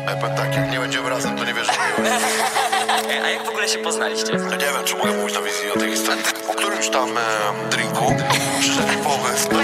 A ja powiem tak, jak nie będziemy razem, to nie wierzę w miłość. A jak w ogóle się poznaliście? Ja nie wiem, czy mogę mówić na wizji o tej historii. Po którymś tam drinku przyszedł pomysł